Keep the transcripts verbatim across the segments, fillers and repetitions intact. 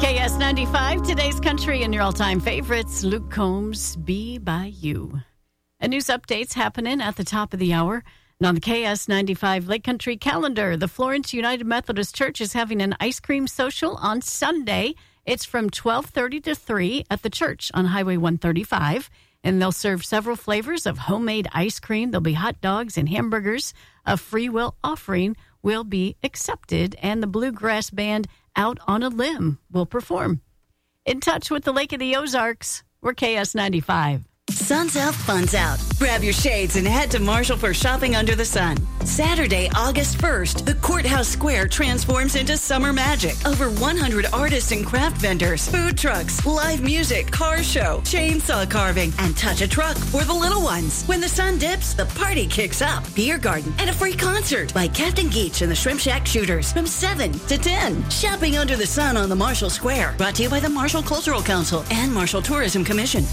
K S ninety-five, today's country and your all-time favorites, Luke Combs, Be By You. A news update's happening at the top of the hour. And on the K S ninety-five Lake Country calendar, the Florence United Methodist Church is having an ice cream social on Sunday. It's from twelve thirty to three at the church on Highway one thirty-five. And they'll serve several flavors of homemade ice cream. There'll be hot dogs and hamburgers. A free will offering will be accepted. And the Bluegrass Band Out on a Limb will perform. In touch with the Lake of the Ozarks, we're K S ninety-five. Sun's out, fun's out. Grab your shades and head to Marshall for shopping under the sun. Saturday, August first, the Courthouse Square transforms into summer magic. Over one hundred artists and craft vendors, food trucks, live music, car show, chainsaw carving, and touch a truck for the little ones. When the sun dips, the party kicks up. Beer garden and a free concert by Captain Geach and the Shrimp Shack Shooters from seven to ten. Shopping under the sun on the Marshall Square. Brought to you by the Marshall Cultural Council and Marshall Tourism Commission.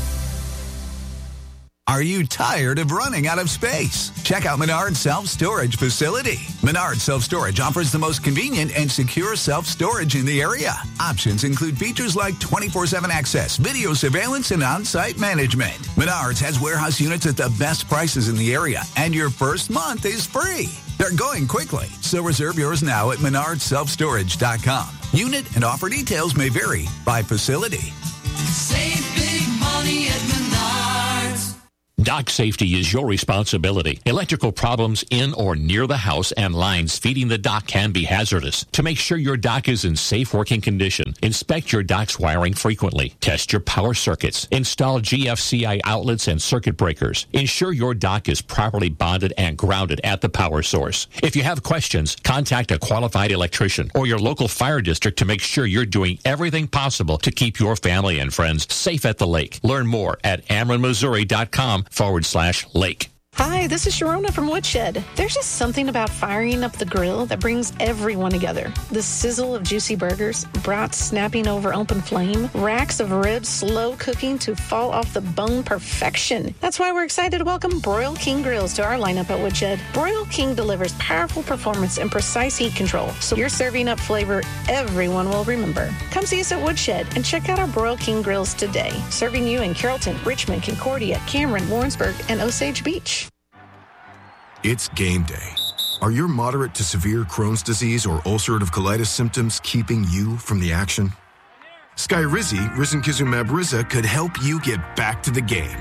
Are you tired of running out of space? Check out Menards Self-Storage Facility. Menards Self-Storage offers the most convenient and secure self-storage in the area. Options include features like twenty-four seven access, video surveillance, and on-site management. Menards has warehouse units at the best prices in the area, and your first month is free. They're going quickly, so reserve yours now at menards self storage dot com. Unit and offer details may vary by facility. Save big money at Menards. Dock safety is your responsibility. Electrical problems in or near the house and lines feeding the dock can be hazardous. To make sure your dock is in safe working condition, inspect your dock's wiring frequently. Test your power circuits. Install G F C I outlets and circuit breakers. Ensure your dock is properly bonded and grounded at the power source. If you have questions, contact a qualified electrician or your local fire district to make sure you're doing everything possible to keep your family and friends safe at the lake. Learn more at ameren missouri dot com forward slash lake. Hi, this is Sharona from Woodshed. There's just something about firing up the grill that brings everyone together. The sizzle of juicy burgers, brats snapping over open flame, racks of ribs slow cooking to fall off the bone perfection. That's why we're excited to welcome Broil King Grills to our lineup at Woodshed. Broil King delivers powerful performance and precise heat control, so you're serving up flavor everyone will remember. Come see us at Woodshed and check out our Broil King Grills today, serving you in Carrollton, Richmond, Concordia, Cameron, Warrensburg, and Osage Beach. It's game day. Are your moderate to severe Crohn's disease or ulcerative colitis symptoms keeping you from the action? Skyrizi, risankizumab Riza, could help you get back to the game.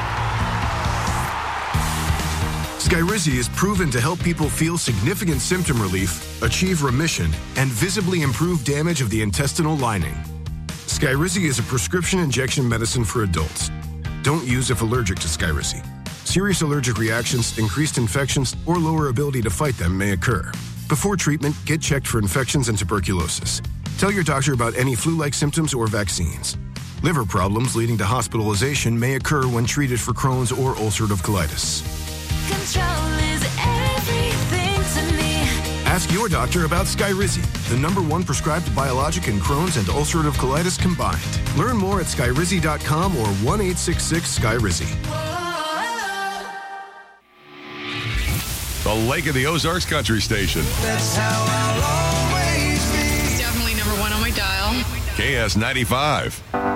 Skyrizi is proven to help people feel significant symptom relief, achieve remission, and visibly improve damage of the intestinal lining. Skyrizi is a prescription injection medicine for adults. Don't use if allergic to Skyrizi. Serious allergic reactions, increased infections, or lower ability to fight them may occur. Before treatment, get checked for infections and tuberculosis. Tell your doctor about any flu-like symptoms or vaccines. Liver problems leading to hospitalization may occur when treated for Crohn's or ulcerative colitis. Control is everything to me. Ask your doctor about Skyrizi, the number one prescribed biologic in Crohn's and ulcerative colitis combined. Learn more at skyrizi dot com or one eight six six Skyrizi. The Lake of the Ozarks Country Station. That's how I'll always be. It's definitely number one on my dial. K S ninety-five.